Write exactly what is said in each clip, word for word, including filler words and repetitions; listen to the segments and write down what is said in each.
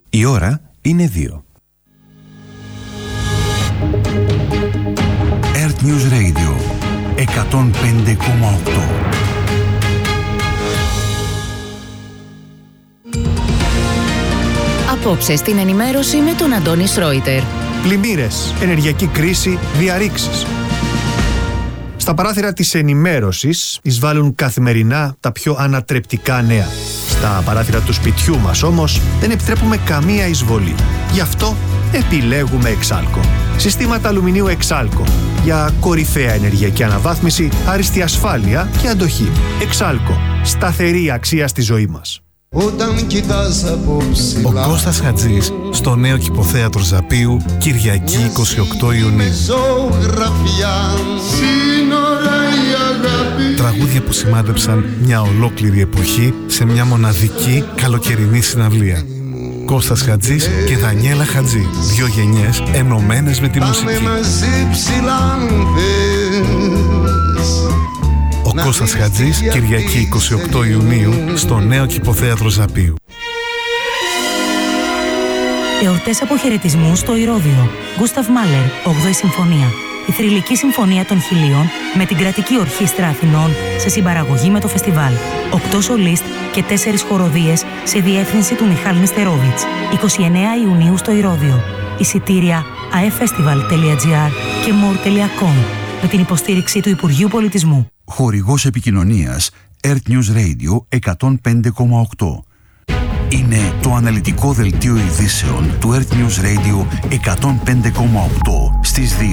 Η ώρα είναι δύο. Earth News Radio εκατόν πέντε κόμμα οκτώ. Απόψε στην ενημέρωση με τον Αντώνη Σρόιτερ. Πλημμύρες, ενεργειακή κρίση, διαρρήξεις. Στα παράθυρα της ενημέρωσης εισβάλλουν καθημερινά τα πιο ανατρεπτικά νέα. Στα παράθυρα του σπιτιού μας όμως δεν επιτρέπουμε καμία εισβολή. Γι' αυτό επιλέγουμε Εξάλκο. Συστήματα αλουμινίου Εξάλκο για κορυφαία ενεργειακή αναβάθμιση, άριστη ασφάλεια και αντοχή. Εξάλκο. Σταθερή αξία στη ζωή μας. Όταν κοιτάς από ψηλά, ο Κώστας Χατζής στο νέο κηποθέατρο Ζαπίου, Κυριακή είκοσι οκτώ Ιουνίου. Τραγούδια που σημάδεψαν μια ολόκληρη εποχή σε μια μοναδική καλοκαιρινή συναυλία. Κώστας Χατζής και Δανιέλα Χατζή, δύο γενιές ενωμένες με τη μουσική. Ο Κώστας Χατζής, Κυριακή είκοσι οκτώ Ιουνίου, στο νέο κηποθέατρο Ζαπίου. Εορτές αποχαιρετισμού στο Ηρώδειο. Γκούσταβ Μάλερ, όγδοη Συμφωνία. Η θρυλική συμφωνία των Χιλίων με την Κρατική Ορχήστρα Αθηνών σε συμπαραγωγή με το φεστιβάλ. Οκτώ σολίστ και τέσσερις χοροδίες σε διεύθυνση του Μιχάλ Νεστερόβιτς. εικοστή ενάτη Ιουνίου στο Ηρώδειο. Εισιτήρια a e festival τελεία gr και more τελεία com με την υποστήριξη του Υπουργείου Πολιτισμού. Χορηγός επικοινωνίας Earth News Radio εκατόν πέντε κόμμα οκτώ. Είναι το αναλυτικό δελτίο ειδήσεων του Earth News Radio εκατόν πέντε κόμμα οκτώ στις δύο.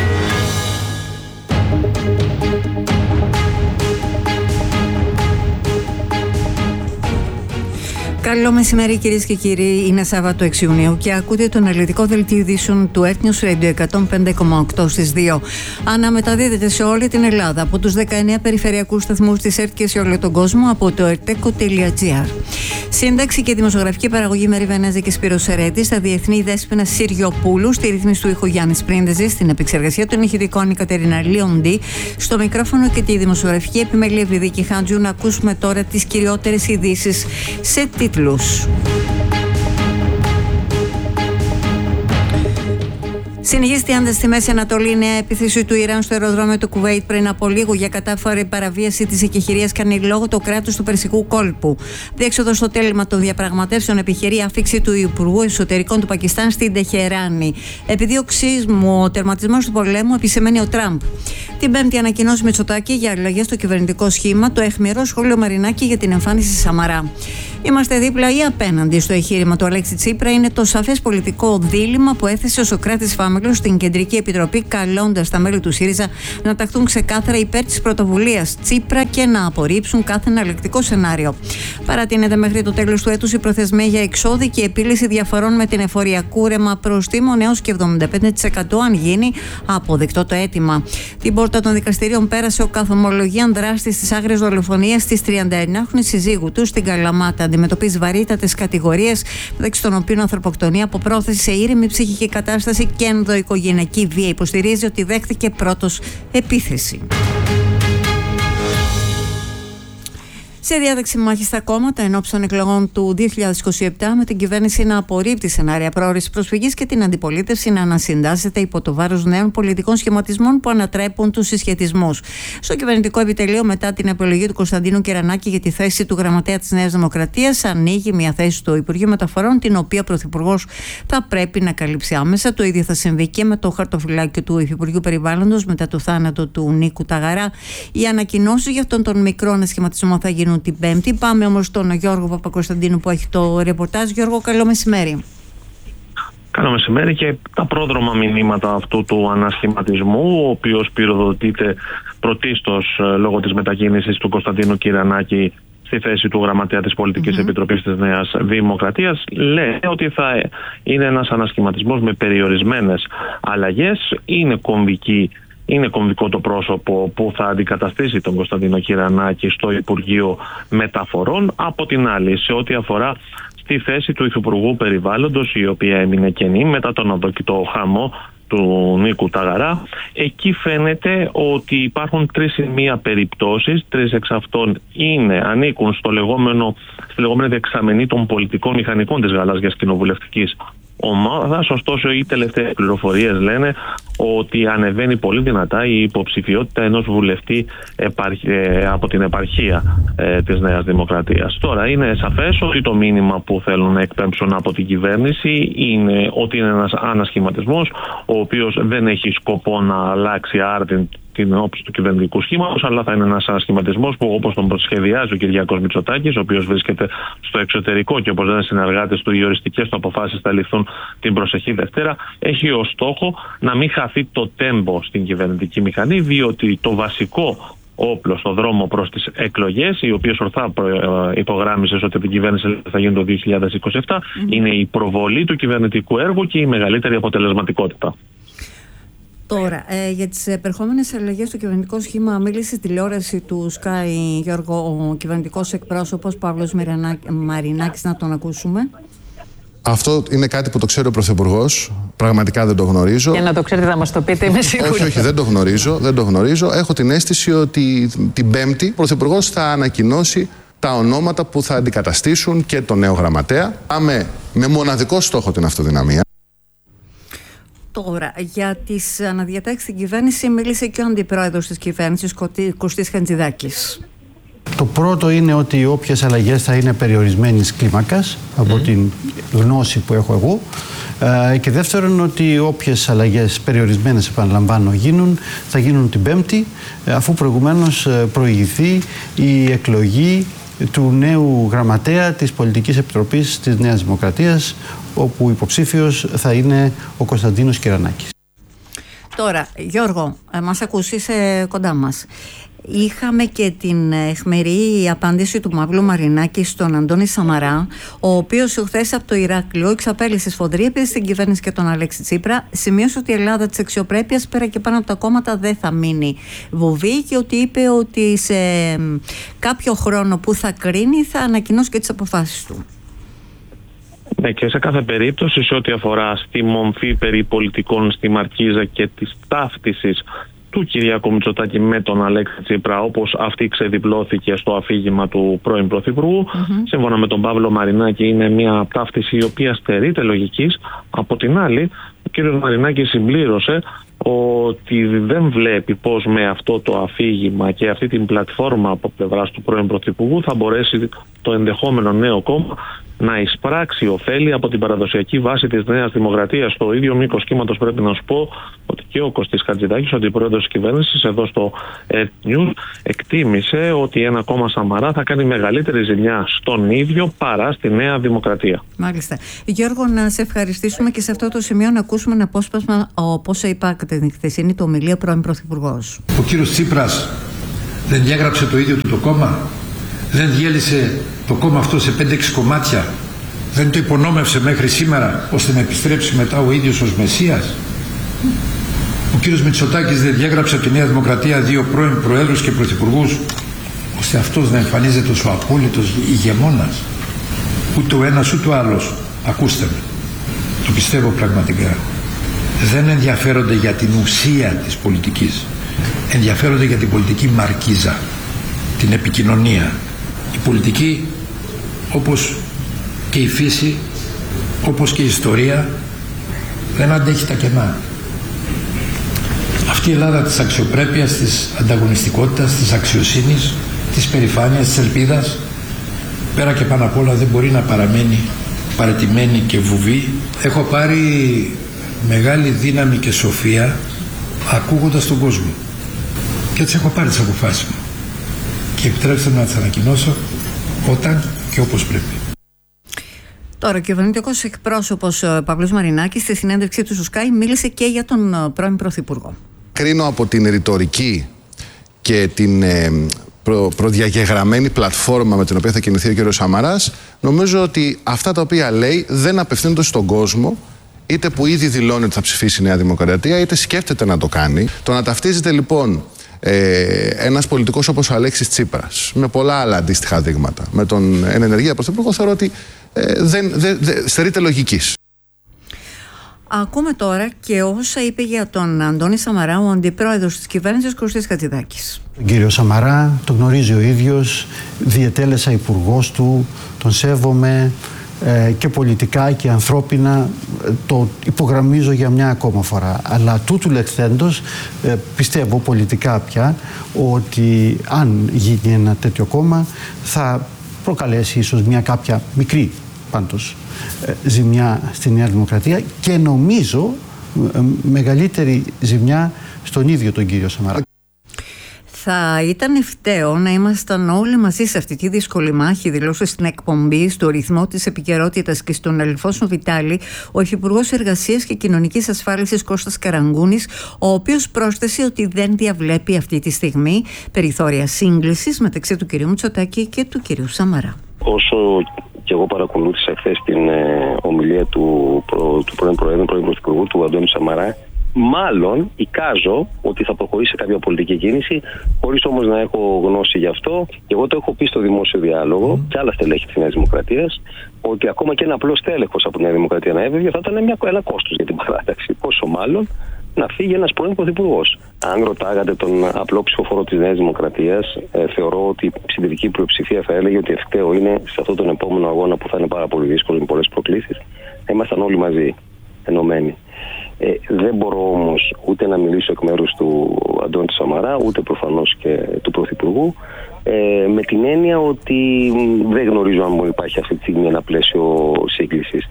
Καλό μεσημέρι κυρίες και κύριοι, είναι Σάββατο έξι Ιουνίου και ακούτε το αναλυτικό δελτίο ειδήσεων του Earth News Radio εκατόν πέντε κόμμα οκτώ στις δύο. Αναμεταδίδεται σε όλη την Ελλάδα από τους δεκαεννέα περιφερειακούς σταθμούς της ΕΡΤ και σε όλο τον κόσμο από το ερτέκο τελεία gr. Σύνταξη και δημοσιογραφική παραγωγή Μαρή Βενέζα και Σπύρος Σερέτης, στα διεθνή Δέσποινα Συριοπούλου, στη ρύθμιση του ήχου Γιάννης Πρίντεζης, στην επεξεργασία των ηχητικών η Κατερίνα Λιοντή, στο μικρόφωνο και τη δημοσιογραφική επιμέλεια Ευρυδίκη Χάντζου. Να ακούσουμε τώρα τις κυριότερες ειδήσεις σε τίτλους. Συνεχίζεται η άνταση στη Μέση Ανατολή. Η νέα επίθεση του Ιράν στο αεροδρόμιο του Κουβέιτ πριν από λίγο για κατάφορη παραβίαση της εκεχηρίας κάνει λόγο το κράτος του Περσικού κόλπου. Διέξοδο στο τέλημα των διαπραγματεύσεων επιχειρεί άφιξη του Υπουργού Εσωτερικών του Πακιστάν στην Τεχεράνη. Επιδίωξή μου ο τερματισμός του πολέμου, επισημαίνει ο Τραμπ. Την Πέμπτη ανακοινώσει Μητσοτάκη για αλλαγές στο κυβερνητικό σχήμα, το αιχμηρό σχόλιο Μαρινάκη για την εμφάνιση Σαμαρά. Είμαστε δίπλα ή απέναντι στο εγχείρημα του Αλέξη Τσίπρα είναι το σαφές πολιτικό δίλημμα που έθεσε ο Σωκράτης Φάμελος στην Κεντρική Επιτροπή, καλώντας τα μέλη του ΣΥΡΙΖΑ να ταχθούν ξεκάθαρα υπέρ της πρωτοβουλίας Τσίπρα και να απορρίψουν κάθε εναλλακτικό σενάριο. Παρατείνεται μέχρι το τέλος του έτους η προθεσμία για εξώδη και επίλυση διαφορών με την εφορία κούρεμα προστίμων έως και εβδομήντα πέντε τοις εκατό αν γίνει αποδεκτό το αίτημα. Την πόρτα των δικαστηρίων πέρασε ο καθομολογίαν δράστης της άγριας δολοφονίας της τριανταεννιάχρονης συζύγου του στην Καλαμάτα. Αντιμετωπίζει βαρύτατες κατηγορίες, μεταξύ των οποίων ανθρωποκτονία από πρόθεση σε ήρεμη ψυχική κατάσταση και ενδοοικογενειακή βία. Υποστηρίζει ότι δέχτηκε πρώτος επίθεση. Σε διάταξη μάχη στα κόμματα ενόψει των εκλογών του δύο χιλιάδες είκοσι επτά, με την κυβέρνηση να απορρίπτει σενάρια πρόορης προσφυγής και την αντιπολίτευση να ανασυντάσσεται υπό το βάρος νέων πολιτικών σχηματισμών που ανατρέπουν τους συσχετισμούς. Στο κυβερνητικό επιτελείο, μετά την επιλογή του Κωνσταντίνου Κερανάκη για τη θέση του γραμματέα της Νέας Δημοκρατίας, ανοίγει μια θέση του Υπουργείου Μεταφορών, την οποία ο Πρωθυπουργός θα πρέπει να καλύψει άμεσα. Το ίδιο θα συμβεί και με το χαρτοφυλάκιο του Υφυπουργείου Περιβάλλοντος μετά το θάνατο του Νίκου Ταγαρά. Οι ανακοινώσεις για αυτόν τον μικρό ανασχηματισμό θα γίνουν την Πέμπτη. Πάμε όμως στον Γιώργο Παπακοσταντίνου που έχει το ρεπορτάζ. Γιώργο, καλό μεσημέρι. Καλό μεσημέρι. Και τα πρόδρομα μηνύματα αυτού του ανασχηματισμού, ο οποίος πυροδοτείται πρωτίστως λόγω της μετακίνησης του Κωνσταντίνου Κυρανάκη στη θέση του γραμματέα της Πολιτικής mm-hmm. Επιτροπής της Νέας Δημοκρατίας, λέει ότι θα είναι ένας ανασχηματισμός με περιορισμένες αλλαγές. Είναι κομβική Είναι κομβικό το πρόσωπο που θα αντικαταστήσει τον Κωνσταντίνο Κυρανάκη στο Υπουργείο Μεταφορών. Από την άλλη, σε ό,τι αφορά στη θέση του Υφυπουργού Περιβάλλοντος, η οποία έμεινε κενή μετά τον αδόκητο χαμό του Νίκου Ταγαρά. Εκεί φαίνεται ότι υπάρχουν τρεις ή μία περιπτώσεις, τρεις εξ αυτών είναι, ανήκουν στο λεγόμενο, στη λεγόμενη δεξαμενή των πολιτικών μηχανικών της γαλάζιας κοινοβουλευτικής ομάδας. Ωστόσο, οι τελευταίες πληροφορίες λένε ότι ανεβαίνει πολύ δυνατά η υποψηφιότητα ενός βουλευτή από την επαρχία ε, της Νέας Δημοκρατίας. Τώρα, είναι σαφές ότι το μήνυμα που θέλουν να εκπέμψουν από την κυβέρνηση είναι ότι είναι ένας ανασχηματισμός, ο οποίος δεν έχει σκοπό να αλλάξει άρτην την όψη του κυβερνητικού σχήματος, αλλά θα είναι ένας ανασχηματισμός που, όπως τον προσχεδιάζει ο Κυριάκος Μητσοτάκης, ο οποίος βρίσκεται στο εξωτερικό και όπως λένε συνεργάτες του, οι οριστικές του αποφάσεις θα ληφθούν την προσεχή Δευτέρα, έχει ως στόχο να μην χαθεί το τέμπο στην κυβερνητική μηχανή, διότι το βασικό όπλο στο δρόμο προς τις εκλογές, οι οποίες ορθά υπογράμμισες ότι την κυβέρνηση θα γίνει το δύο χιλιάδες είκοσι επτά, mm-hmm. είναι η προβολή του κυβερνητικού έργου και η μεγαλύτερη αποτελεσματικότητα. Τώρα, ε, για τις επερχόμενες αλλαγές στο κυβερνητικό σχήμα μίλησε στη τηλεόραση του Sky, Γιώργο, ο κυβερνητικός εκπρόσωπος Παύλος Μαρινάκης, να τον ακούσουμε. Αυτό είναι κάτι που το ξέρει ο Πρωθυπουργός. Πραγματικά δεν το γνωρίζω. Για να το ξέρετε, θα μας το πείτε, είμαι σίγουρη. Όχι, όχι, δεν το γνωρίζω. Δεν το γνωρίζω. Έχω την αίσθηση ότι την Πέμπτη ο Πρωθυπουργός θα ανακοινώσει τα ονόματα που θα αντικαταστήσουν και τον νέο γραμματέα. Πάμε με μοναδικό στόχο την αυτοδυναμία. Τώρα, για τις αναδιατάξεις στην κυβέρνηση μίλησε και ο αντιπρόεδρος της κυβέρνησης, Κωστής Χατζηδάκης. Το πρώτο είναι ότι όποιες αλλαγές θα είναι περιορισμένης κλίμακας, από mm. την γνώση που έχω εγώ. Ε, και δεύτερον, ότι όποιες αλλαγές περιορισμένες, επαναλαμβάνω, γίνουν, θα γίνουν την Πέμπτη, αφού προηγουμένως προηγηθεί η εκλογή του νέου γραμματέα της Πολιτικής Επιτροπής της Νέας Δημοκρατίας, όπου υποψήφιος θα είναι ο Κωνσταντίνος Κυρανάκης. Τώρα, Γιώργο, μας ακούς, είσαι κοντά μας. Είχαμε και την αιχμηρή απάντηση του Παύλου Μαρινάκη στον Αντώνη Σαμαρά, ο οποίος χθες από το Ηράκλειο εξαπέλυσε σφοδρή επίθεση στην κυβέρνηση και τον Αλέξη Τσίπρα. Σημείωσε ότι η Ελλάδα της αξιοπρέπειας πέρα και πάνω από τα κόμματα δεν θα μείνει βουβή και ότι είπε ότι σε κάποιο χρόνο που θα κρίνει θα ανακοινώσει και τις αποφάσεις του. Ναι, και σε κάθε περίπτωση, σε ό,τι αφορά στη μομφή περί πολιτικών στη Μαρκίζα και της ταύτισης του Κυριάκου Μητσοτάκη με τον Αλέξη Τσίπρα, όπως αυτή ξεδιπλώθηκε στο αφήγημα του πρώην Πρωθυπουργού, mm-hmm. σύμφωνα με τον Παύλο Μαρινάκη, είναι μια ταύτιση η οποία στερείται λογικής. Από την άλλη, ο κ. Μαρινάκης συμπλήρωσε ότι δεν βλέπει πως με αυτό το αφήγημα και αυτή την πλατφόρμα από πλευράς του πρώην Πρωθυπουργού θα μπορέσει το ενδεχόμενο νέο κόμμα να εισπράξει ωφέλη από την παραδοσιακή βάση της Νέας Δημοκρατίας. Στο ίδιο μήκος κύματος πρέπει να σου πω ότι και ο Κωστής Χατζηδάκης, ο αντιπρόεδρος της κυβέρνησης, εδώ στο News, εκτίμησε ότι ένα κόμμα Σαμαρά θα κάνει μεγαλύτερη ζημιά στον ίδιο παρά στη Νέα Δημοκρατία. Μάλιστα. Γιώργο, να σε ευχαριστήσουμε και σε αυτό το σημείο να ακούσουμε ένα απόσπασμα από όσα είπατε την χθεσινή του ομιλία πρώην Πρωθυπουργός. Ο κύριος Τσίπρας δεν διάγραψε το ίδιο του το κόμμα. Δεν διέλυσε το κόμμα αυτό σε πέντε έξι κομμάτια. Δεν το υπονόμευσε μέχρι σήμερα ώστε να επιστρέψει μετά ο ίδιος ως Μεσσίας. Ο κύριος Μητσοτάκης δεν διάγραψε από τη Νέα Δημοκρατία δύο πρώην προέδρους και πρωθυπουργούς ώστε αυτός να εμφανίζεται ως ο απόλυτος ηγεμόνας. Ούτε ο ένας ούτε ο άλλος, ακούστε με, το πιστεύω πραγματικά, δεν ενδιαφέρονται για την ουσία της πολιτικής. Ενδιαφέρονται για την πολιτική μαρκίζα, την επικοινωνία. Η πολιτική, όπως και η φύση, όπως και η ιστορία, δεν αντέχει τα κενά. Αυτή η Ελλάδα της αξιοπρέπειας, της ανταγωνιστικότητας, της αξιοσύνης, της περηφάνειας, της ελπίδας, πέρα και πάνω απ' όλα δεν μπορεί να παραμένει παραιτημένη και βουβή. Έχω πάρει μεγάλη δύναμη και σοφία ακούγοντας τον κόσμο. Και έτσι έχω πάρει τις αποφάσεις μου. Και επιτρέψτε να τις ανακοινώσω όταν και όπως πρέπει. Τώρα, ο κυβερνητικός εκπρόσωπος Παύλος Μαρινάκης στη συνέντευξή του στο Sky μίλησε και για τον πρώην Πρωθυπουργό. Κρίνω από την ρητορική και την ε, προ, προδιαγεγραμμένη πλατφόρμα με την οποία θα κινηθεί ο κ. Σαμαράς, νομίζω ότι αυτά τα οποία λέει δεν απευθύνονται στον κόσμο, είτε που ήδη δηλώνει ότι θα ψηφίσει η Νέα Δημοκρατία, είτε σκέφτεται να το κάνει. Το να ταυτίζεται λοιπόν ε, ένας πολιτικός όπως ο Αλέξης Τσίπρας, με πολλά άλλα αντίστοιχα δείγματα, με τον εν ενεργεία πρωθυπουργό, θεωρώ ότι ε, δεν δε, δε, στερείται λογικής. Ακούμε τώρα και όσα είπε για τον Αντώνη Σαμαρά ο αντιπρόεδρος της κυβέρνησης Κωστής Χατζηδάκης. Τον κύριο Σαμαρά τον γνωρίζει ο ίδιος, διετέλεσα υπουργός του, τον σέβομαι ε, και πολιτικά και ανθρώπινα, το υπογραμμίζω για μια ακόμα φορά. Αλλά τούτου λεχθέντος ε, πιστεύω πολιτικά πια ότι αν γίνει ένα τέτοιο κόμμα θα προκαλέσει ίσως μια κάποια μικρή πάντως ζημιά στη Νέα Δημοκρατία και νομίζω μεγαλύτερη ζημιά στον ίδιο τον κύριο Σαμαρά. Θα ήταν ευκταίο να ήμασταν όλοι μαζί σε αυτή τη δύσκολη μάχη, δηλώσε στην εκπομπή στο ρυθμό της επικαιρότητας και στον Ελφόσο Βιτάλη ο Υφυπουργός Εργασίας και Κοινωνικής Ασφάλισης Κώστας Καραγκούνης, ο οποίος πρόσθεσε ότι δεν διαβλέπει αυτή τη στιγμή περιθώρια σύγκλησης μεταξύ του κυρίου Μητσοτάκη και του κυρίου Σαμαρά. Όσο και εγώ παρακολούθησα χθες την ε, ομιλία του, προ, του πρώην Προέδρου, πρώην Πρωθυπουργού, του Αντώνη Σαμαρά, μάλλον εικάζω ότι θα προχωρήσει σε κάποια πολιτική κίνηση, χωρίς όμως να έχω γνώση γι' αυτό. Και εγώ το έχω πει στο δημόσιο διάλογο mm. και άλλα στελέχη της Νέας Δημοκρατίας, ότι ακόμα και ένα απλός τέλεχος από τη Νέα Δημοκρατία να έβγαινε θα ήταν μια, ένα κόστος για την παράταξη. Πόσο μάλλον να φύγει ένας πρώην πρωθυπουργός. Αν ρωτάγατε τον απλό ψηφοφόρο της Νέας Δημοκρατίας, ε, θεωρώ ότι η συντηρητική πλειοψηφία θα έλεγε ότι ευκταίο είναι σε αυτόν τον επόμενο αγώνα που θα είναι πάρα πολύ δύσκολο με πολλές προκλήσεις, να ήμασταν όλοι μαζί, ενωμένοι. Ε, δεν μπορώ όμως ούτε να μιλήσω εκ μέρους του Αντώνη Σαμαρά, ούτε προφανώς και του Πρωθυπουργού, ε, με την έννοια ότι δεν γνωρίζω αν υπάρχει αυτή τη στιγμή ένα πλαίσιο σύγκλησης.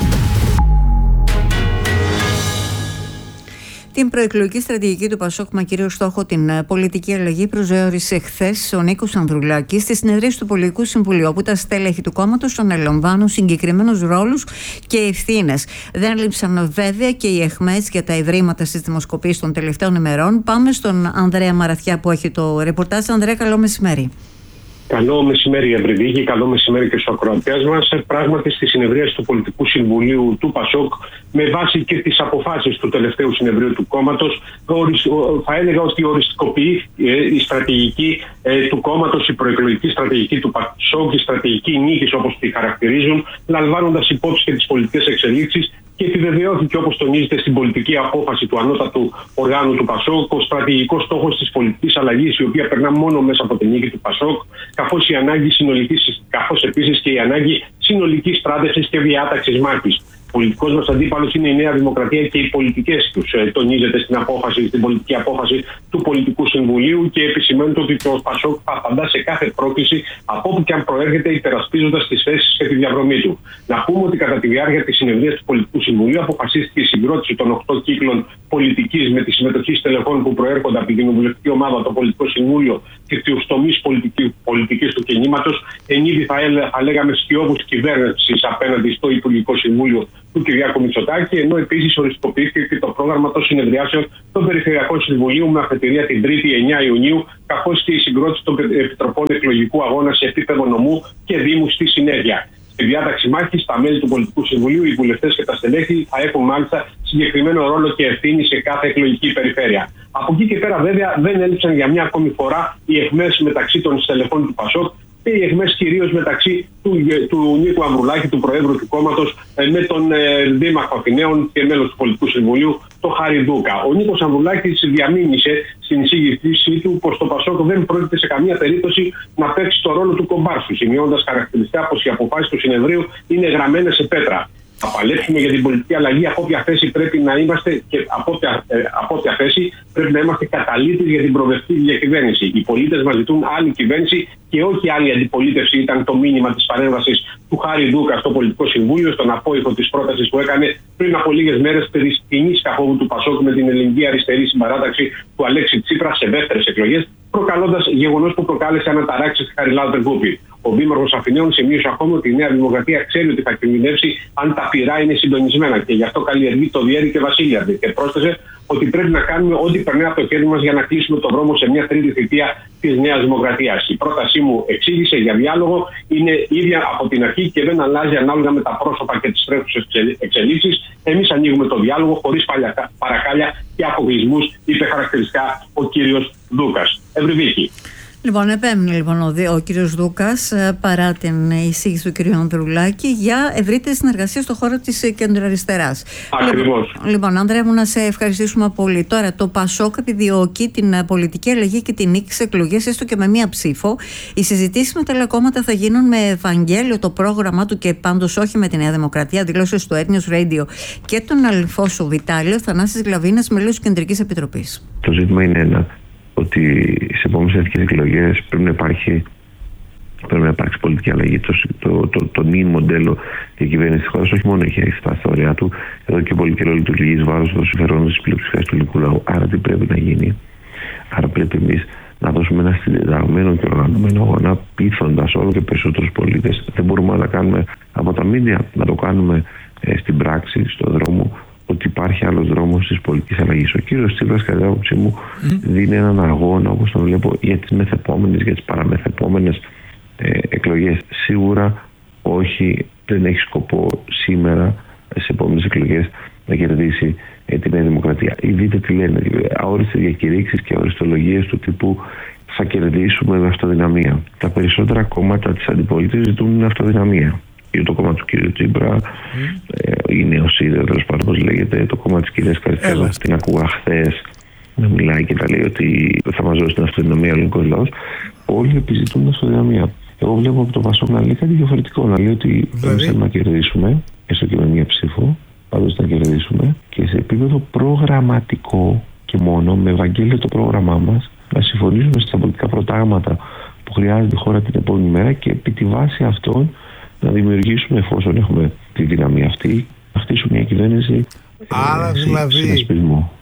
Την προεκλογική στρατηγική του Πασόκ με κύριο στόχο την πολιτική αλλαγή προσδιορίσε χθες ο Νίκος Ανδρουλάκης στη συνεδρίαση του Πολιτικού Συμβουλίου, όπου τα στέλεχη του κόμματος αναλαμβάνουν συγκεκριμένους ρόλους και ευθύνες. Δεν λείψαν βέβαια και οι αιχμές για τα ευρήματα στις δημοσκοπήσεις των τελευταίων ημερών. Πάμε στον Ανδρέα Μαραθιά που έχει το ρεπορτάζ. Ανδρέα, καλό μεσημέρι. Καλό μεσημέρι, Ευρυδίκη, καλό μεσημέρι και στους ακροατές μας. Πράγματι, στη συνεδρίαση του Πολιτικού Συμβουλίου του Πασόκ, με βάση και τις αποφάσεις του τελευταίου συνεδρίου του κόμματος, θα έλεγα ότι οριστικοποιεί η στρατηγική του κόμματος, η προεκλογική στρατηγική του Πασόκ, η στρατηγική νίκης όπως τη χαρακτηρίζουν, λαμβάνοντας υπόψη και τις πολιτικές εξελίξεις. Και επιβεβαιώθηκε, όπως τονίζεται στην πολιτική απόφαση του ανώτατου οργάνου του Πασόκ, ο στρατηγικός στόχος της πολιτικής αλλαγής, η οποία περνά μόνο μέσα από την νίκη του Πασόκ, καθώς, η ανάγκη συνολικής, καθώς επίσης και η ανάγκη συνολικής στράτευσης και διάταξης μάχης. Ο πολιτικός μας αντίπαλος είναι η Νέα Δημοκρατία και οι πολιτικές τους. Ε, τονίζεται στην, απόφαση, στην πολιτική απόφαση του Πολιτικού Συμβουλίου και επισημαίνεται ότι το Πασόκ θα απαντά σε κάθε πρόκληση από όπου και αν προέρχεται, υπερασπίζοντας τις θέσεις και τη διαδρομή του. Να πούμε ότι κατά τη διάρκεια της συνεδρίας του Πολιτικού Συμβουλίου αποφασίστηκε η συγκρότηση των οκτώ κύκλων πολιτικής με τη συμμετοχή στελεχών που προέρχονται από την κοινοβουλευτική ομάδα, το Πολιτικό Συμβούλιο και τους τομείς πολιτικής του κινήματος, εν είδη θα, θα λέγαμε σκιώδους κυβέρνησης απέναντι στο Υπουργικό Συμβούλιο του Κυριάκου Μητσοτάκη, ενώ επίσης οριστικοποιήθηκε και το πρόγραμμα των συνεδριάσεων των Περιφερειακών Συμβουλίων με αφετηρία την Τρίτη εννέα Ιουνίου, καθώς και η συγκρότηση των Επιτροπών Εκλογικού Αγώνα σε επίπεδο νομού και Δήμου στη συνέχεια. Στη διάταξη μάχης, τα μέλη του Πολιτικού Συμβουλίου, οι βουλευτές και τα στελέχη θα έχουν μάλιστα συγκεκριμένο ρόλο και ευθύνη σε κάθε εκλογική περιφέρεια. Από εκεί και πέρα, βέβαια, δεν έλειψαν για μια ακόμη φορά οι αιχμές μεταξύ των στελεχών του Πασόκ και οι αιχμές κυρίως μεταξύ του, του Νίκου Ανδρουλάκη, του Προέδρου του κόμματος, με τον ε, Δήμαρχο Αθηναίων και μέλος του Πολιτικού Συμβουλίου, το Χάρη Δούκα. Ο Νίκος Ανδρουλάκης διαμήνυσε στην εισήγησή του πως το Πασόκ δεν πρόκειται σε καμία περίπτωση να παίξει το ρόλο του κομπάρσου, σημειώνοντας χαρακτηριστικά πως οι αποφάσεις του συνεδρίου είναι γραμμένες σε πέτρα. Θα παλέψουμε για την πολιτική αλλαγή. Από όποια θέση πρέπει να είμαστε και από όποια, ε, από όποια θέση πρέπει να είμαστε καταλήτες για την προοδευτική διακυβέρνηση. Οι πολίτες μας ζητούν άλλη κυβέρνηση και όχι άλλη αντιπολίτευση. Ήταν το μήνυμα της παρέμβασης του Χάρη Δούκα στο Πολιτικό Συμβούλιο, στον απόϊχο της πρότασης που έκανε πριν από λίγες μέρες περί ποινής καθόδου του Πασόκ με την ελληνική αριστερή συμπαράταξη του Αλέξη Τσίπρα σε δεύτερες εκλογές, προκαλώντας γεγονός που προκάλεσε αναταράξεις στη Χαριλάου Τερκούπη. Ο Δήμαρχος Αθηναίων σημείωσε ακόμα ότι η Νέα Δημοκρατία ξέρει ότι θα κινδυνεύσει αν τα πυρά είναι συντονισμένα και γι' αυτό καλλιεργεί το διέρη και βασίλειαρδη. Και πρόσθεσε ότι πρέπει να κάνουμε ό,τι περνάει από το χέρι μας για να κλείσουμε τον δρόμο σε μια τρίτη θητεία της Νέας Δημοκρατίας. Η πρότασή μου, εξήγησε, για διάλογο είναι ίδια από την αρχή και δεν αλλάζει ανάλογα με τα πρόσωπα και τις τρέχουσες εξελίξεις. Εμείς ανοίγουμε το διάλογο χωρίς παρακάλια και αποκλεισμούς, είπε χαρακτηριστικά ο κύριος Δούκας. Ευρυδίκη. Λοιπόν, επέμεινε λοιπόν ο, ο κύριος Δούκας, παρά την εισήγηση του κυρίου Ανδρουλάκη, για ευρύτερη συνεργασία στον χώρο της κεντροαριστεράς. Ακριβώς. Λοιπόν, λοιπόν, Ανδρέα μου, να σε ευχαριστήσουμε πολύ. Τώρα, το ΠΑΣΟΚ επιδιώκει την πολιτική αλλαγή και την νίκη στις εκλογές, έστω και με μία ψήφο. Οι συζητήσεις με τα άλλα κόμματα θα γίνουν με Ευαγγέλιο το πρόγραμμα του και πάντως όχι με τη Νέα Δημοκρατία. Δηλώσει στο Air News Radio και τον Αλφόσο Βιτάλιο, Θανάσης Γλαβίνας, μέλος της Κεντρικής Επιτροπής. Το ζήτημα είναι ένα. Ότι σε επόμενες εθνικές εκλογές πρέπει να υπάρχει, πρέπει να υπάρξει πολιτική αλλαγή. Το, το, το, το νέο μοντέλο διακυβέρνησης της χώρας όχι μόνο έχει φτάσει στα όρια του, εδώ και πολύ καιρό λειτουργεί εις βάρος των συμφερόντων της πλειοψηφίας του ελληνικού λαού. Άρα τι πρέπει να γίνει? Άρα πρέπει εμείς να δώσουμε ένα συντεταγμένο και οργανωμένο αγώνα, πείθοντας όλο και περισσότερους πολίτες. Δεν μπορούμε να τα κάνουμε από τα μίντια, να το κάνουμε ε, στην πράξη, στον δρόμο, ότι υπάρχει άλλος δρόμος της πολιτικής αλλαγής. Ο κύριος Τσίπρας, κατά την άποψή μου, mm. δίνει έναν αγώνα, όπως τον βλέπω, για τις μεθεπόμενες, για τις παραμεθεπόμενες ε, εκλογές. Σίγουρα όχι, δεν έχει σκοπό σήμερα, στις επόμενες εκλογές, να κερδίσει ε, τη Νέα Δημοκρατία. Ή δείτε τι λένε, αόριστες διακηρύξεις και αοριστολογίες του τύπου θα κερδίσουμε με αυτοδυναμία. Τα περισσότερα κόμματα της αντιπολίτευσης ζητούν αυτοδυναμία. Ή το κόμμα του κύριου Τσίπρα, mm. ε, η Νεοσύδρα, τέλος πάντων, όπως λέγεται, το κόμμα της κυρίας Καριστιάδας. Την ακούγα χθες να μιλάει και να λέει ότι θα μας δώσει την αυτοδυναμία ο ελληνικός λαός. Όλοι επιζητούν αυτοδυναμία. Εγώ βλέπω από το ΠΑΣΟΚ να λέει κάτι διαφορετικό. Να λέει ότι εμείς θέλουμε να κερδίσουμε, έστω και με μία ψήφο, πάντως να κερδίσουμε, και σε επίπεδο προγραμματικό και μόνο, με Ευαγγέλιο το πρόγραμμά μας, να συμφωνήσουμε στα πολιτικά προτάγματα που χρειάζεται η χώρα την επόμενη μέρα και επί τη βάση αυτών να δημιουργήσουμε, εφόσον έχουμε τη δύναμη αυτή, να χτίσουμε μια κυβέρνηση. Άρα ε, δηλαδή συνασπισμό.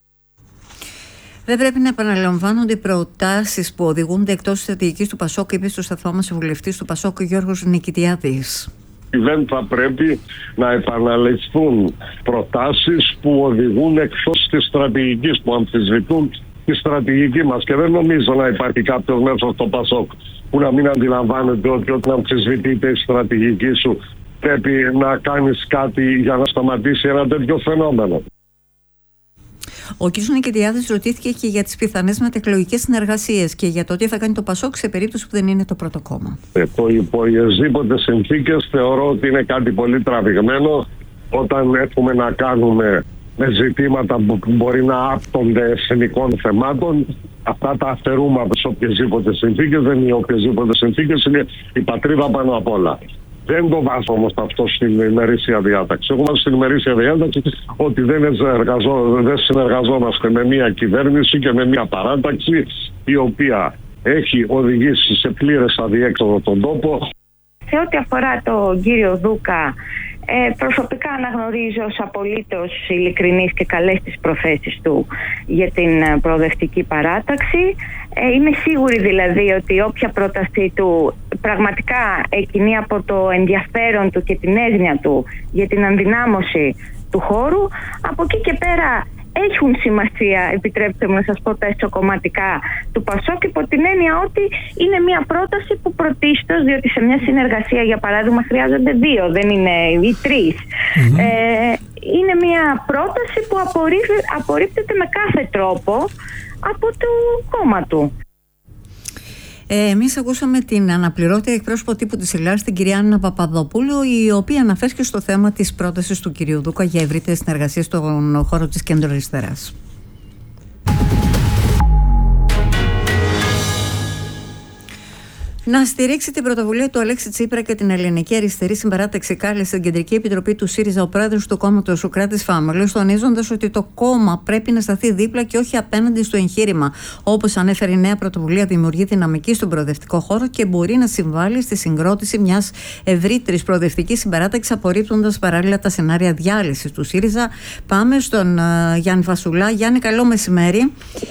Δεν πρέπει να επαναλαμβάνονται οι προτάσεις που οδηγούνται εκτός της στρατηγικής του ΠΑΣΟΚ, είπε στο σταθμό μας ο βουλευτής του ΠΑΣΟΚ, ο Γιώργος Νικητιάδης. Δεν θα πρέπει να επαναληφθούν προτάσεις που οδηγούν εκτός της στρατηγικής, που αμφισβητούν τη στρατηγική μας, και δεν νομίζω να υπάρχει κάποιος μέσα στο ΠΑΣΟΚ που να μην αντιλαμβάνεται ότι όταν αμφισβητείται η στρατηγική σου πρέπει να κάνεις κάτι για να σταματήσει ένα τέτοιο φαινόμενο. Ο κ. Νικητιάδης ρωτήθηκε και για τις πιθανές μετεκλογικές συνεργασίες και για το τι θα κάνει το ΠΑΣΟΚ σε περίπτωση που δεν είναι το πρώτο κόμμα. Ε, το υπό οποιασδήποτε συνθήκες θεωρώ ότι είναι κάτι πολύ τραβηγμένο όταν έχουμε να κάνουμε με ζητήματα που μπορεί να άπτονται εθνικών θεμάτων. Αυτά τα αφαιρούμε από τις οποιασδήποτε συνθήκες. Δεν είναι οποιασδήποτε συνθήκες, είναι η πατρίδα πάνω απ' όλα. Δεν το βάζω όμως αυτό στην ημερήσια διάταξη. Εγώ βάζω στην ημερήσια διάταξη ότι δεν, δεν συνεργαζόμαστε με μια κυβέρνηση και με μια παράταξη η οποία έχει οδηγήσει σε πλήρες αδιέξοδο τον τόπο. Σε ό,τι αφορά τον κύριο Δούκα, Ε, προσωπικά αναγνωρίζω ως απολύτως ειλικρινής και καλές τις προθέσεις του για την προοδευτική παράταξη. Ε, είμαι σίγουρη δηλαδή ότι όποια πρότασή του πραγματικά εκκινεί από το ενδιαφέρον του και την έγνοια του για την ενδυνάμωση του χώρου, από εκεί και πέρα έχουν σημασία, επιτρέψτε μου να σας πω, τα εσωκομματικά του ΠΑΣΟΚ, υπό την έννοια ότι είναι μια πρόταση που πρωτίστως, διότι σε μια συνεργασία για παράδειγμα χρειάζονται δύο, δεν είναι οι τρεις. Mm-hmm. Ε, είναι μια πρόταση που απορρίπτεται με κάθε τρόπο από το κόμμα του. Ε, εμείς ακούσαμε την αναπληρώτρια εκπρόσωπο τύπου της Ελλάδας, την κυρία Άννα Παπαδοπούλου, η οποία αναφέρθηκε στο θέμα της πρότασης του κυρίου Δούκα για ευρύτερη συνεργασία στον χώρο της κεντροαριστεράς. Να στηρίξει την πρωτοβουλία του Αλέξη Τσίπρα και την Ελληνική Αριστερή Συμπαράταξη κάλεσε στην Κεντρική Επιτροπή του ΣΥΡΙΖΑ ο πρόεδρος του κόμματος, ο Κράτης Φάμελος, τονίζοντας ότι το κόμμα πρέπει να σταθεί δίπλα και όχι απέναντι στο εγχείρημα. Όπως ανέφερε, η νέα πρωτοβουλία δημιουργεί δυναμική στον προοδευτικό χώρο και μπορεί να συμβάλλει στη συγκρότηση μιας ευρύτερης προοδευτικής συμπαράταξης, απορρίπτοντας παράλληλα τα σενάρια διάλυσης του ΣΥΡΙΖΑ. Πάμε στον uh, Γιάννη Φασουλά. Γιάννη, καλό μεσημέρι.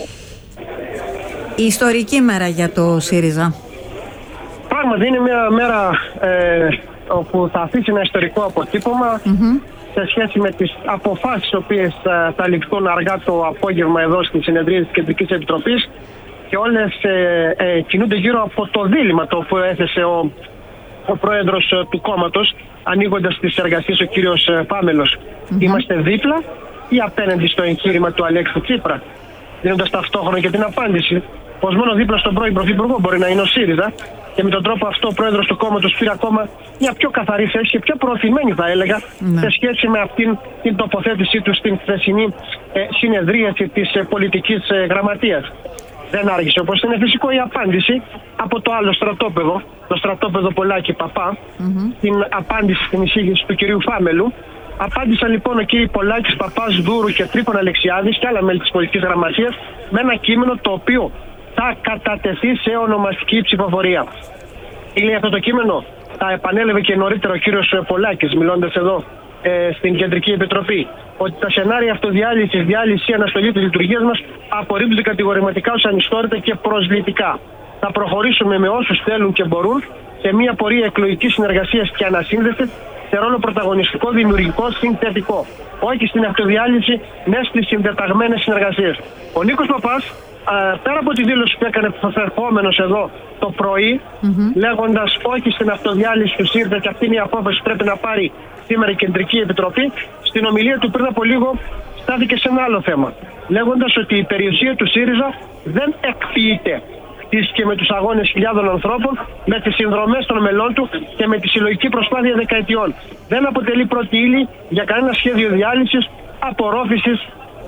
Η ιστορική μέρα για το ΣΥΡΙΖΑ. Πράγματι είναι μια μέρα ε, όπου θα αφήσει ένα ιστορικό αποτύπωμα mm-hmm. σε σχέση με τις αποφάσεις οι οποίες ε, θα ληφθούν αργά το απόγευμα εδώ στη συνεδρία της Κεντρικής Επιτροπής, και όλες ε, ε, κινούνται γύρω από το δίλημμα το οποίο έθεσε ο, ο πρόεδρος ε, του κόμματος, ανοίγοντας τις εργασίες ο κύριος ε, Πάμελος. Mm-hmm. Είμαστε δίπλα ή απέναντι στο εγχείρημα του Αλέξη Τσίπρα, δίνοντας ταυτόχρονα και την απάντηση πως μόνο δίπλα στον πρώην Πρωθυπουργό μπορεί να είναι ο ΣΥΡΙΖΑ, και με τον τρόπο αυτό ο πρόεδρος του κόμματος πήρε ακόμα μια πιο καθαρή θέση και πιο προωθημένη, θα έλεγα, ναι, σε σχέση με αυτήν την τοποθέτησή του στην χθεσινή ε, συνεδρίαση της ε, πολιτικής ε, γραμματείας. Δεν άργησε, όπως είναι φυσικό, η απάντηση από το άλλο στρατόπεδο, το στρατόπεδο Πολάκη Παπά, mm-hmm. την απάντηση στην εισήγηση του κυρίου Φάμελου. Απάντησαν λοιπόν ο κύριος Πολάκης, Παπάς, Δούρου και Τρίπον Αλεξιάδης και άλλα μέλη της πολιτικής γραμματείας με ένα κείμενο το οποίο θα κατατεθεί σε ονομαστική ψηφοφορία. Είναι αυτό το κείμενο, τα επανέλαβε και νωρίτερα ο κύριος Πολάκης, μιλώντας εδώ ε, στην Κεντρική Επιτροπή, ότι τα σενάρια αυτοδιάλυσης, διάλυση ή αναστολή της λειτουργίας μας απορρίπτονται κατηγορηματικά ως ανιστόρητα και προσβλητικά. Θα προχωρήσουμε με όσους θέλουν και μπορούν σε μια πορεία εκλογικής συνεργασίας και ανασύνδεσης σε ρόλο πρωταγωνιστικό, δημιουργικό, συνθετικό. Όχι στην αυτοδιάλυση, ναι στις συντεταγμένες συνεργασίες. Ο Νίκος Παπάς, α, πέρα από τη δήλωση που έκανε ερχόμενος εδώ το πρωί, mm-hmm. λέγοντας όχι στην αυτοδιάλυση του ΣΥΡΙΖΑ, και αυτή είναι η απόφαση που πρέπει να πάρει σήμερα η Κεντρική Επιτροπή, στην ομιλία του πριν από λίγο στάθηκε σε ένα άλλο θέμα, λέγοντας ότι η περιουσία του ΣΥΡΙΖΑ δεν εκποιείται και με τους αγώνες χιλιάδων ανθρώπων, με τις συνδρομές των μελών του και με τη συλλογική προσπάθεια δεκαετιών. Δεν αποτελεί πρώτη ύλη για κανένα σχέδιο διάλυσης, απορρόφησης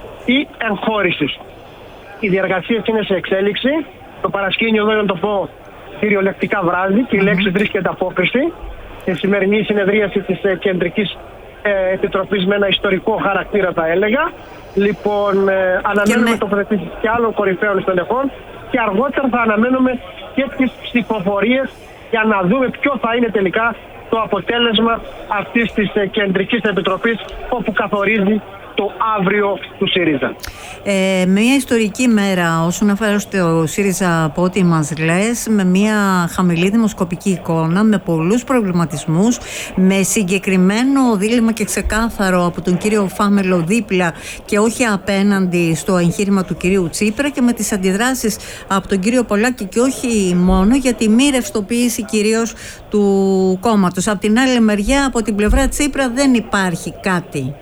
ή εγχώρησης. Οι διεργασίες είναι σε εξέλιξη. Το παρασκήνιο εδώ, να το πω κυριολεκτικά, βράδυ και η λέξη βρίσκεται απόκριση. Στη σημερινή συνεδρίαση της Κεντρικής ε, Επιτροπής με ένα ιστορικό χαρακτήρα, θα έλεγα. Λοιπόν, ε, αναμένουμε με... τοποθετήσεις και άλλων κορυφαίων στελεχών και αργότερα θα αναμένουμε και τις ψηφοφορίες για να δούμε ποιο θα είναι τελικά το αποτέλεσμα αυτής της Κεντρικής Επιτροπής, όπου καθορίζει το αύριο του ΣΥΡΙΖΑ. Ε, μια ιστορική μέρα όσον αφορά στο ΣΥΡΙΖΑ, από ό,τι μας λες, με μια χαμηλή δημοσκοπική εικόνα, με πολλούς προβληματισμούς, με συγκεκριμένο δίλημμα και ξεκάθαρο από τον κύριο Φάμελο δίπλα και όχι απέναντι στο εγχείρημα του κυρίου Τσίπρα, και με τις αντιδράσεις από τον κύριο Πολάκη και όχι μόνο για τη μη ρευστοποίηση κυρίως του κόμματος. Από την άλλη μεριά, από την πλευρά Τσίπρα δεν υπάρχει κάτι.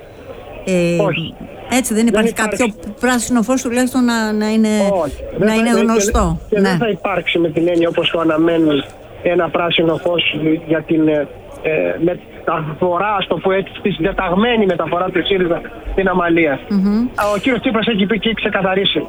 Ε, Όχι. Έτσι δεν υπάρχει, δεν υπάρχει κάποιο πράσινο φως τουλάχιστον να, να είναι, να είναι γνωστό. Και, και ναι. δεν θα υπάρξει με την έννοια όπως το αναμένει ένα πράσινο φως για την ε, μεταφορά, στο που έτσι, τη διαταγμένη μεταφορά του ΣΥΡΙΖΑ στην Αμαλία. Mm-hmm. Ο κύριος Τσίπρας έχει πει και έχει ξεκαθαρίσει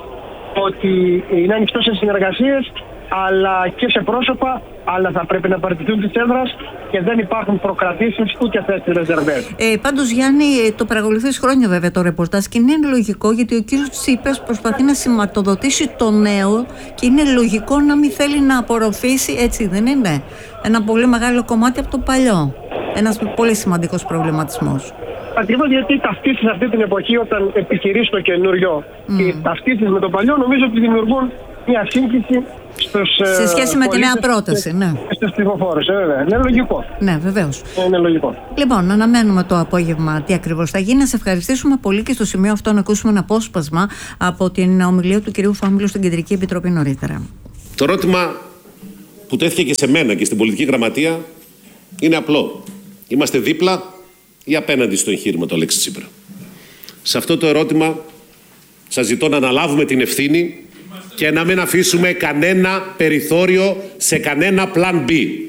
ότι είναι ανοιχτό σε συνεργασίες, αλλά και σε πρόσωπα, αλλά θα πρέπει να παραιτηθούν της έδρας και δεν υπάρχουν προκρατήσεις ούτε θέσεις ρεζερβές. Ε, πάντως, Γιάννη, το παρακολουθείς χρόνια βέβαια το ρεπορτάζ και είναι λογικό, γιατί ο κύριος Τσίπρας προσπαθεί να σηματοδοτήσει το νέο και είναι λογικό να μην θέλει να απορροφήσει, έτσι δεν είναι, ένα πολύ μεγάλο κομμάτι από το παλιό. Ένας πολύ σημαντικός προβληματισμός. Ακριβώς, γιατί ταυτίσεις αυτή την εποχή, όταν επιχειρείς το καινούριο mm. και ταυτίσεις με το παλιό, νομίζω ότι δημιουργούν μια σύγχυση στους, σε σχέση με τη νέα πρόταση, ναι. Στους ψηφοφόρους, ε, βέβαια. Είναι λογικό. Ναι, βεβαίως. Είναι λογικό. Λοιπόν, αναμένουμε το απόγευμα τι ακριβώς θα γίνει. Να σε ευχαριστήσουμε πολύ και στο σημείο αυτό να ακούσουμε ένα απόσπασμα από την ομιλία του κυρίου Φάμιλου στην Κεντρική Επιτροπή νωρίτερα. Το ερώτημα που τέθηκε και σε μένα και στην πολιτική γραμματεία είναι απλό. Είμαστε δίπλα ή απέναντι στο εγχείρημα του Αλέξη Τσίπρα? Σε αυτό το ερώτημα σας ζητώ να αναλάβουμε την ευθύνη και να μην αφήσουμε κανένα περιθώριο σε κανένα πλάν B.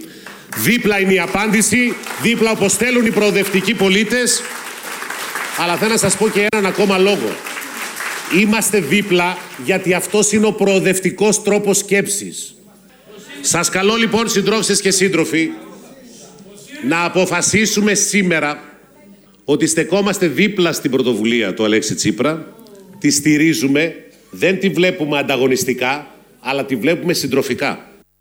Δίπλα είναι η απάντηση, δίπλα όπως θέλουν οι προοδευτικοί πολίτες, αλλά θέλω να σας πω και έναν ακόμα λόγο. Είμαστε δίπλα γιατί αυτός είναι ο προοδευτικός τρόπος σκέψης. Σας καλώ λοιπόν, συντρόφισσες και σύντροφοι, να αποφασίσουμε σήμερα ότι στεκόμαστε δίπλα στην πρωτοβουλία του Αλέξη Τσίπρα, τη στηρίζουμε, δεν τη βλέπουμε ανταγωνιστικά, αλλά τη βλέπουμε συντροφικά.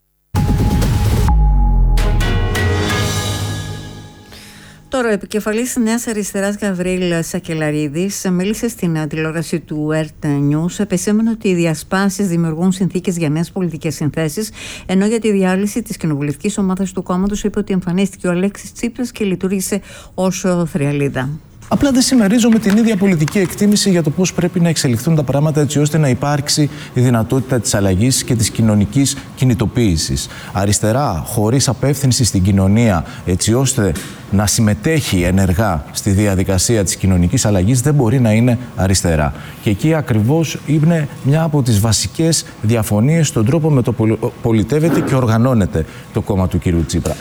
Τώρα, ο επικεφαλής της Νέας Αριστεράς Γαβρίλ Σακελαρίδης μίλησε στην τηλεόραση του Earth News, επεσήμενε ότι οι διασπάσεις δημιουργούν συνθήκες για νέες πολιτικές συνθέσεις, ενώ για τη διάλυση της κοινοβουλευτικής ομάδας του κόμματος είπε ότι εμφανίστηκε ο Αλέξης Τσίπρας και λειτουργήσε ως θριαλίδα. Απλά δεν συμμερίζομαι την ίδια πολιτική εκτίμηση για το πώς πρέπει να εξελιχθούν τα πράγματα έτσι ώστε να υπάρξει η δυνατότητα της αλλαγής και της κοινωνικής κινητοποίησης. Αριστερά, χωρίς απεύθυνση στην κοινωνία, έτσι ώστε να συμμετέχει ενεργά στη διαδικασία της κοινωνικής αλλαγής, δεν μπορεί να είναι αριστερά. Και εκεί ακριβώς είναι μια από τις βασικές διαφωνίες στον τρόπο με το πολιτεύεται και οργανώνεται το κόμμα του κ. Τσίπρα.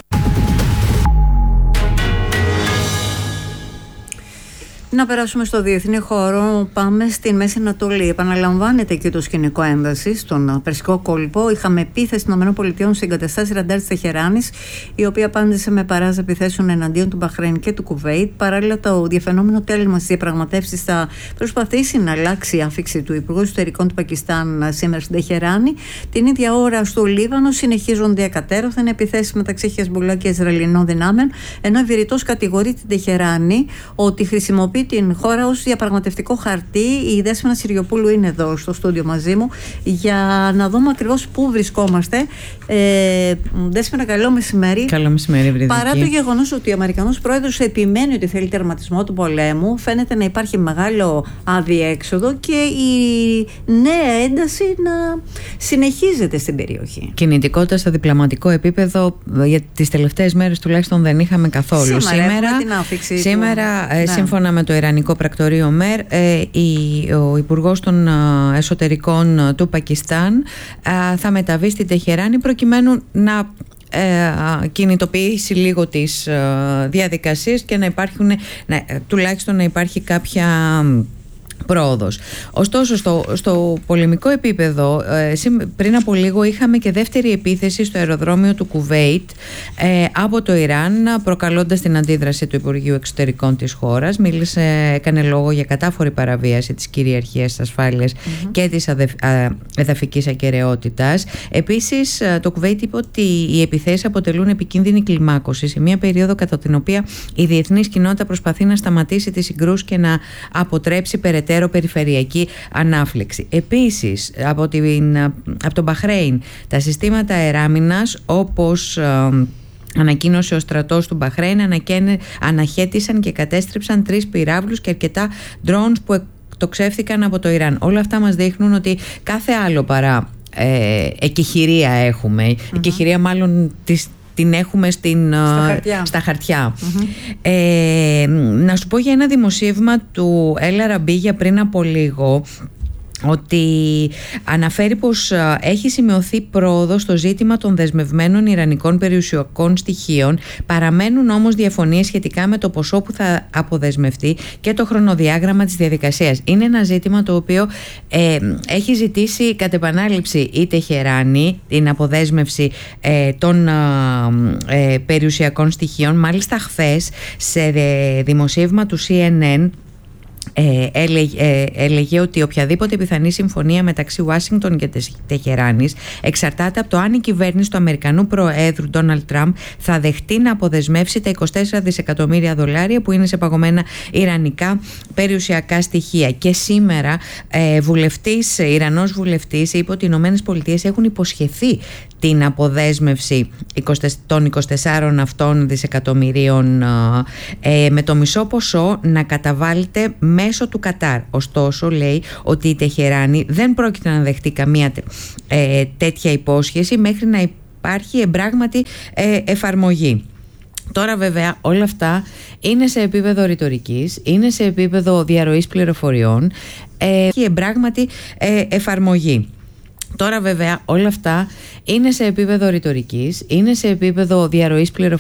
Να περάσουμε στο διεθνή χώρο. Πάμε στην Μέση Ανατολή. Επαναλαμβάνεται και το σκηνικό ένταση στον Περσικό κόλπο. Είχαμε επίθεση των ΗΠΑ σε εγκαταστάσεις ραντάρ της Τεχεράνης, η οποία απάντησε με παράζα επιθέσεων εναντίον του Μπαχρέιν και του Κουβέιτ. Παράλληλα, το διαφαινόμενο τέλμα στις διαπραγματεύσεις θα προσπαθήσει να αλλάξει η άφιξη του Υπουργού Εσωτερικών του Πακιστάν σήμερα στην Τεχεράνη. Την ίδια ώρα στο Λίβανο συνεχίζονται εκατέρωθεν επιθέσεις μεταξύ Χεσμπολά και Ισραηλινών δυνάμεων, ενώ βηρητός κατηγορεί την Τεχεράνη ότι χρησιμοποιεί την χώρα ως διαπραγματευτικό χαρτί. Η Δέσποινα Συριοπούλου είναι εδώ στο στούντιο μαζί μου για να δούμε ακριβώς πού βρισκόμαστε. Ε, Δέσποινα, καλό μεσημέρι. Καλό μεσημέρι, Βρυδική. Παρά το γεγονός ότι ο Αμερικανός πρόεδρος επιμένει ότι θέλει τερματισμό του πολέμου, φαίνεται να υπάρχει μεγάλο αδιέξοδο και η νέα ένταση να συνεχίζεται στην περιοχή. Κινητικότητα στο διπλωματικό επίπεδο για τις τελευταίες μέρες τουλάχιστον δεν είχαμε καθόλου. Σήμερα, σήμερα, την άφηξη σήμερα του... ε, ναι. σύμφωνα με το Ιρανικό πρακτορείο ΜΕΡ, ε, η, ο Υπουργός των Εσωτερικών του Πακιστάν ε, θα μεταβεί στη Τεχεράνη προκειμένου να ε, κινητοποιήσει λίγο τις ε, διαδικασίες και να υπάρχουν, να, τουλάχιστον να υπάρχει κάποια πρόοδος. Ωστόσο, στο, στο πολεμικό επίπεδο, ε, πριν από λίγο είχαμε και δεύτερη επίθεση στο αεροδρόμιο του Κουβέιτ ε, από το Ιράν, προκαλώντας την αντίδραση του Υπουργείου Εξωτερικών της χώρας. Μίλησε, έκανε λόγο για κατάφορη παραβίαση της κυριαρχίας, της ασφάλειας mm-hmm. και της εδαφικής ακεραιότητας. Επίσης, το Κουβέιτ είπε ότι οι επιθέσεις αποτελούν επικίνδυνη κλιμάκωση σε μια περίοδο κατά την οποία η διεθνής κοινότητα προσπαθεί να σταματήσει τις συγκρούσεις και να αποτρέψει περαιτέρω περιφερειακή ανάφλεξη. Επίσης, από, την, από τον Μπαχρέιν, τα συστήματα αεράμινας, όπως ε, ανακοίνωσε ο στρατός του Μπαχρέιν, αναχέτησαν και κατέστρεψαν τρεις πυράβλους και αρκετά drones που εκτοξεύθηκαν από το Ιράν. Όλα αυτά μας δείχνουν ότι κάθε άλλο παρά ε, εκεχηρία έχουμε, mm-hmm. εκεχηρία μάλλον της την έχουμε στην, στα χαρτιά. Στα χαρτιά. Mm-hmm. Ε, να σου πω για ένα δημοσίευμα του Έλα Ραμπή για πριν από λίγο, ότι αναφέρει πως έχει σημειωθεί πρόοδο στο ζήτημα των δεσμευμένων ιρανικών περιουσιακών στοιχείων. Παραμένουν όμως διαφωνίες σχετικά με το ποσό που θα αποδεσμευτεί και το χρονοδιάγραμμα της διαδικασίας. Είναι ένα ζήτημα το οποίο ε, έχει ζητήσει κατ' επανάληψη η Τεχεράνη, την αποδέσμευση ε, των ε, περιουσιακών στοιχείων. Μάλιστα χθες σε δημοσίευμα του σι εν εν Ε, έλεγε, ε, έλεγε ότι οποιαδήποτε πιθανή συμφωνία μεταξύ Ουάσιγκτον και Τεχεράνης εξαρτάται από το αν η κυβέρνηση του Αμερικανού Προέδρου Ντόναλντ Τραμπ θα δεχτεί να αποδεσμεύσει τα είκοσι τέσσερα δισεκατομμύρια δολάρια που είναι σε παγωμένα ιρανικά περιουσιακά στοιχεία. Και σήμερα ε, βουλευτής, Ιρανός βουλευτής είπε ότι οι Ηνωμένες Πολιτείες έχουν υποσχεθεί την αποδέσμευση των είκοσι τεσσάρων αυτών δισεκατομμυρίων ε, με το μισό ποσό να καταβάλλεται μέσω του Κατάρ. Ωστόσο, λέει ότι η Τεχεράνη δεν πρόκειται να δεχτεί καμία ε, τέτοια υπόσχεση μέχρι να υπάρχει εμπράγματη ε, εφαρμογή. Τώρα βέβαια όλα αυτά είναι σε επίπεδο ρητορικής, είναι σε επίπεδο διαρροής πληροφοριών ε, και εμπράγματη ε, εφαρμογή. Τώρα βέβαια όλα αυτά είναι σε επίπεδο ρητορικής, είναι σε επίπεδο διαρροής πληροφοριών